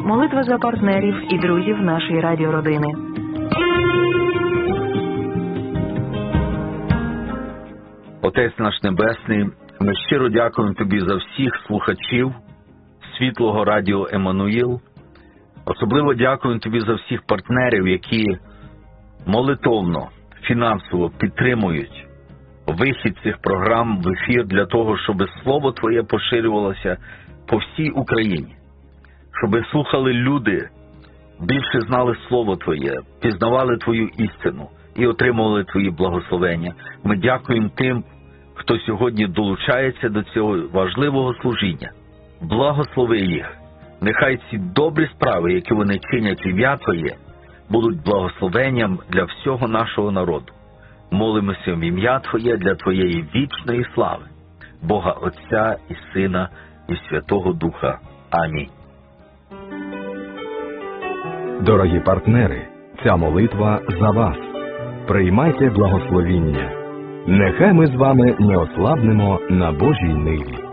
молитва за партнерів і друзів нашої радіородини. Отець наш Небесний, ми щиро дякуємо Тобі за всіх слухачів Світлого Радіо Еммануїл. Особливо дякуємо Тобі за всіх партнерів, які молитовно, фінансово підтримують вихід цих програм в ефір для того, щоб Слово Твоє поширювалося по всій Україні. Щоб слухали люди, більше знали Слово Твоє, пізнавали Твою істину і отримували Твої благословення. Ми дякуємо тим, хто сьогодні долучається до цього важливого служіння. Благослови їх. Нехай ці добрі справи, які вони чинять в ім'я Твоє, будуть благословенням для всього нашого народу. Молимося в ім'я Твоє для Твоєї вічної слави, Бога Отця і Сина і Святого Духа. Амінь. Дорогі партнери, ця молитва за вас. Приймайте благословіння. Нехай ми з вами не ослабнемо на Божій ниві.